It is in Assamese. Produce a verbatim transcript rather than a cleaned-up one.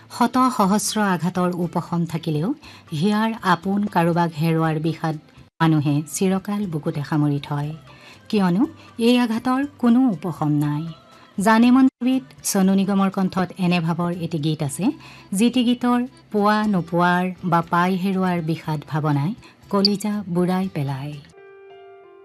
শত সহস্ৰ আঘাতৰ উপশম থাকিলেও হিয়াৰ আপোন কাৰোবাক হেৰুৱাৰ বিষাদ মানুহে চিৰকাল বুকুতে সামৰি থয়, কিয়নো এই আঘাতৰ কোনো উপশম নাই। জানে মন ছবিত সোনু নিগমৰ কণ্ঠত এনে ভাৱৰ এটি গীত আছে, যিটি গীতৰ পোৱা নোপোৱাৰ বা পাই হেৰুৱাৰ বিষাদ ভাৱনাই কলিজা বুঢ়াই পেলায়।